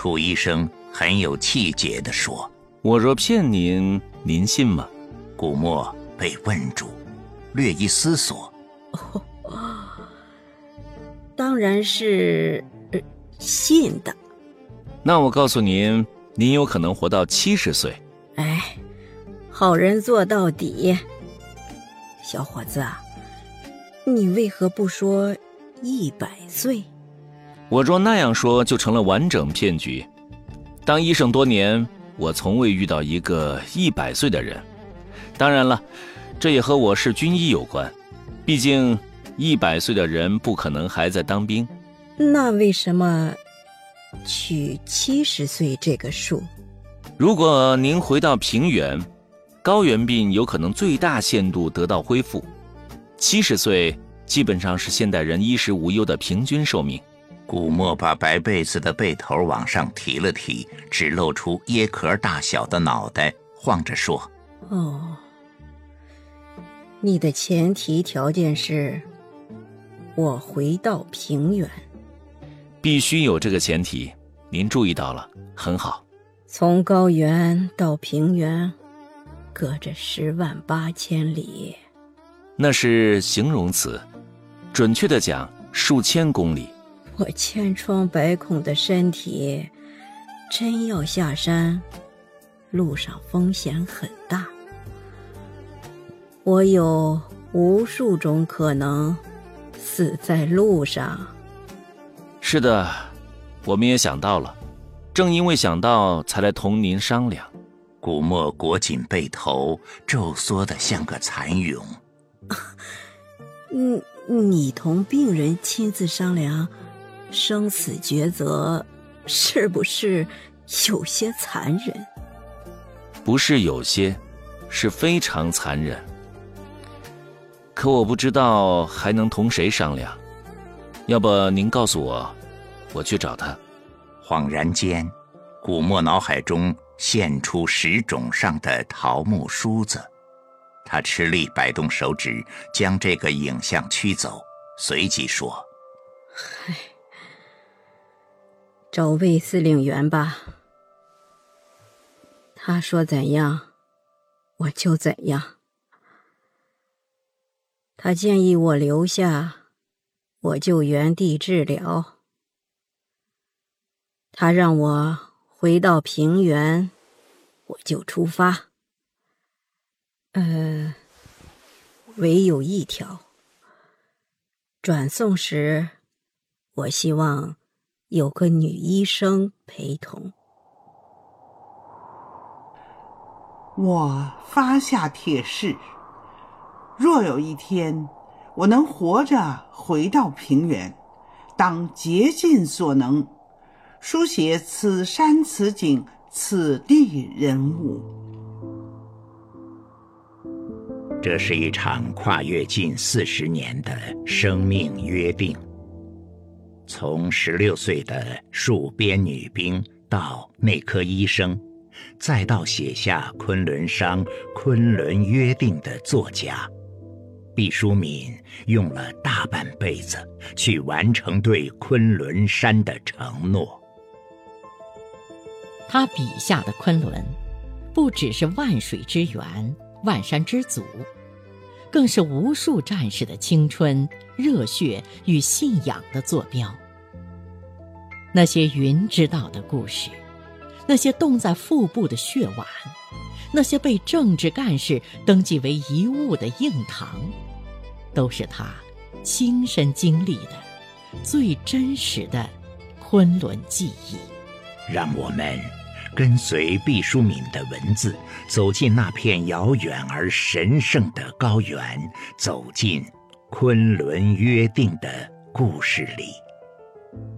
楚医生很有气节地说： 我若骗您，您信吗？ 古墨被问住，略一思索， 当然是信的。 那我告诉您，您有可能活到70岁。 哎，好人做到底。小伙子啊，你为何不说100岁？ 我若那样说，就成了完整骗局。当医生多年，我从未遇到一个100岁的人。当然了，这也和我是军医有关，毕竟100岁的人不可能还在当兵。 那为什么取70岁这个数？ 如果您回到平原，高原病有可能最大限度得到恢复。70岁基本上是现代人衣食无忧的平均寿命。 古墨把白被子的被头往上提了提，只露出椰壳大小的脑袋，晃着说： 哦，你的前提条件是我回到平原。 必须有这个前提，您注意到了，很好。 从高原到平原隔着108000里。 那是形容词，准确的讲数千公里。 我千疮百孔的身体真要下山，路上风险很大。我有无数种可能死在路上。 是的，我们也想到了，正因为想到才来同您商量。 古墨裹紧背头，皱缩得像个蚕蛹。 你同病人亲自商量生死抉择，是不是有些残忍？ 不是有些，是非常残忍。可我不知道还能同谁商量，要不您告诉我，我去找他。 恍然间，古墨脑海中现出石冢上的桃木梳子，他吃力摆动手指，将这个影像驱走，随即说： 找魏司令员吧，他说怎样我就怎样。他建议我留下，我就原地治疗。他让我回到平原，我就出发。唯有一条，转送时我希望有个女医生陪同。 我发下帖誓，若有一天我能活着回到平原，当竭尽所能书写此山此景此地人物。 这是一场跨越近40年的生命约定，从16岁的戍边女兵到内科医生，再到写下昆仑商昆仑约定的作家，毕淑敏用了大半辈子去完成对昆仑山的承诺。 他笔下的昆仑，不只是万水之源、万山之祖，更是无数战士的青春、热血与信仰的坐标。那些云知道的故事，那些冻在腹部的血碗，那些被政治干事登记为遗物的硬糖，都是他亲身经历的最真实的昆仑记忆。 让我们跟随毕淑敏的文字，走进那片遥远而神圣的高原，走进昆仑约定的故事里。